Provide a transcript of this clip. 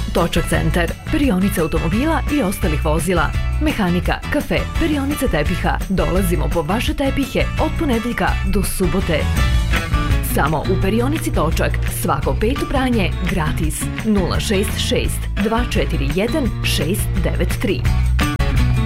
Točak centar, perionice automobila i ostalih vozila, mehanika, kafe, perionice tepiha. Dolazimo po vaše tepihe od ponedeljka do subote. Samo u perionici Točak, svako peto pranje gratis. 066 241 693.